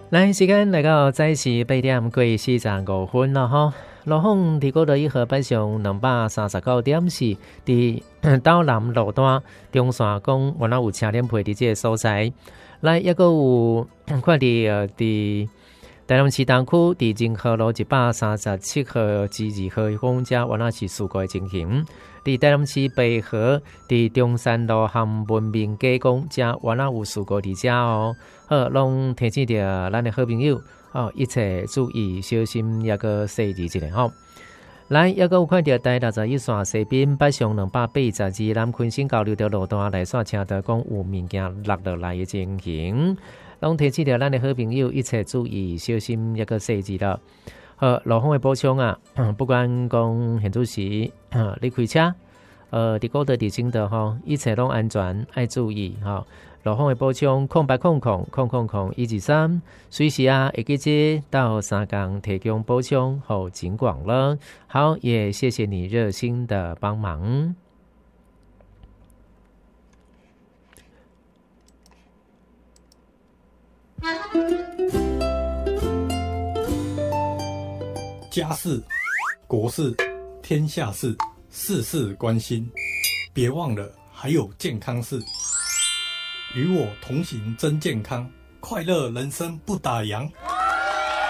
来，时间来到早时8点过45分了哈。路况伫高德一河北上239.4，伫岛南路段中山公原来有车辆配伫这个所在。来，还佫有看到伫台南市东区伫仁和路137号至2號公車原來是事故的情形。伫台南市北河伫中山路和文明街公車原來有事故伫遮哦。好，攏提醒着咱的好朋友哦，一切注意小心，也个细致一下吼。来，还有看到台61线西滨北上282南昆新交流道路段来煞车道讲有物件落落来的情形，拢提醒着咱的好朋友一切注意小心，也个细致了。好，路况的补充啊，不管讲现在时你开车，伫高德伫新德吼，一切拢安全，爱注意吼。路况的补充0800000123，随时啊会记得到3港提供补充后警广了。好，也谢谢你热心的帮忙。 家事、国事、天下事，事事关心。别忘了还有健康事。与我同行真健康，快乐人生不打烊。